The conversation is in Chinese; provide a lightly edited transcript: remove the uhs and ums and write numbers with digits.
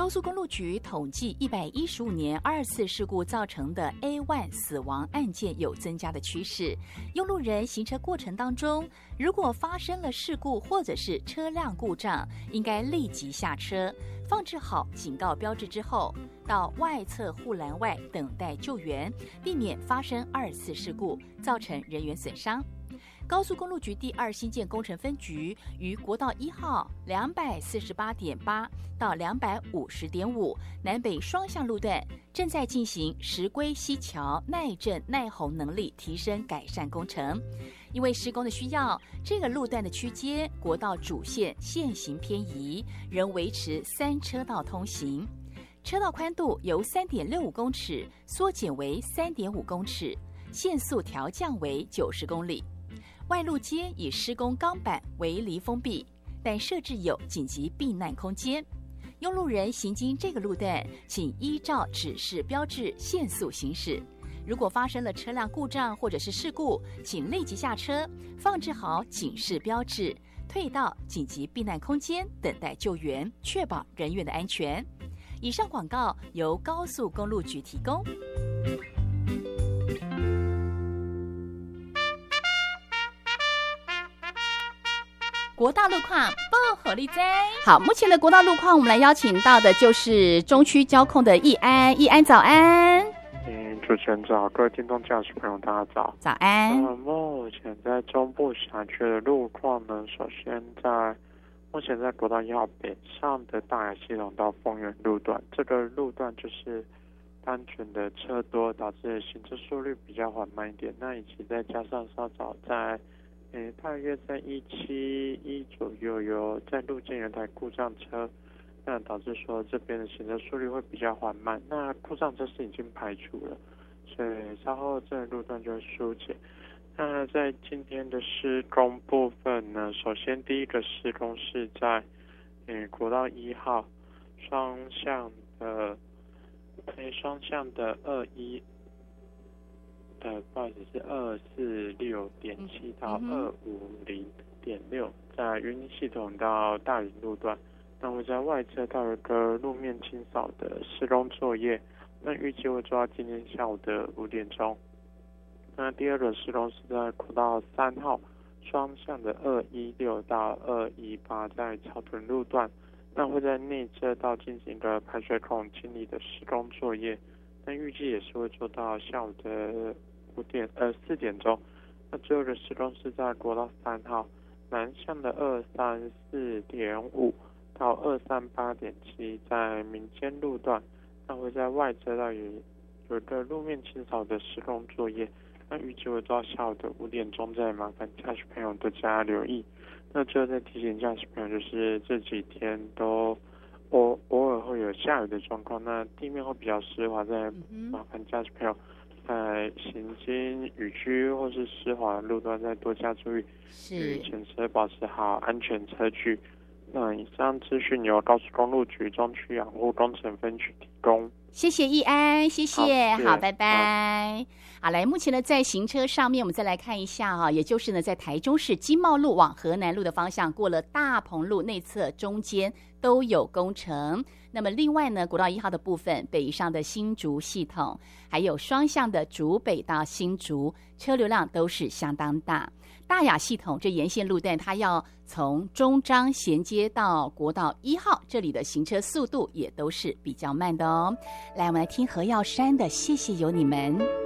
高速公路局统计115年2次事故造成的 A1 死亡案件有增加的趋势。用路人行车过程当中，如果发生了事故或者是车辆故障，应该立即下车，放置好警告标志之后，到外侧护栏外等待救援，避免发生2次事故，造成人员损伤。高速公路局第2新建工程分局于国道1号248.8到250.5南北双向路段正在进行石龟溪桥耐震耐洪能力提升改善工程。因为施工的需要，这个路段的区间国道主线线行偏移，仍维持3车道通行，车道宽度由3.65公尺缩减为3.5公尺，限速调降为90公里。外路街以施工钢板围篱封闭，但设置有紧急避难空间。用路人行经这个路段，请依照指示标志限速行驶。如果发生了车辆故障或者是事故，请立即下车，放置好警示标志，退到紧急避难空间等待救援，确保人员的安全。以上广告由高速公路局提供。国道路况不合力在。好，目前的国道路况，我们来邀请到的就是中区交控的易安。易安早安。 主持人早，各位听众驾驶朋友大家早。 早安。 目前在中部辖区的路况呢，首先目前在国道1号北上的大雅系统到丰原路段，这个路段就是单纯的车多，导致行车速率比较缓慢一点。那以及再加上稍早在大约在17左右有在路肩有台故障车，那导致说这边的行车速率会比较缓慢。那故障车是已经排除了，所以稍后这个路段就会疏解。那在今天的施工部分呢，首先第一个施工是在国道1号双向的21不好意思，是246.7到250.6，在云林系统到大林路段，那会在外侧道有个路面清扫的施工作业，那预计会做到今天下午的5点钟。那第二个施工是在国道3号双向的216到218，在草屯路段，那会在内侧道进行一个排水孔清理的施工作业，那预计也是会做到下午的4点钟。那最后的施工是在国道3号南向的234.5到238.7，在民间路段，那会在外侧道有一个路面清扫的施工作业，那预计会到下午的5点钟，再麻烦驾驶朋友多加留意。那最后再提醒驾驶朋友，就是这几天都偶尔会有下雨的状况，那地面会比较湿滑，再麻烦驾驶朋友在行经雨区或是湿滑的路段再多加注意，与前车保持好安全车距。那以上资讯由高速公路局中区养护工程分局提供。 谢谢易安，谢谢，好，拜拜。好，来，目前呢，在行车上面，我们再来看一下哈，也就是呢，在台中市经贸路往河南路的方向，过了大鹏路内侧中间都有工程。那么另外呢，国道1号的部分，北上的新竹系统，还有双向的竹北到新竹，车流量都是相当大。大雅系统这沿线路段，它要从中彰衔接到国道1号，这里的行车速度也都是比较慢的哦。来，我们来听何耀珊的《谢谢有你们》。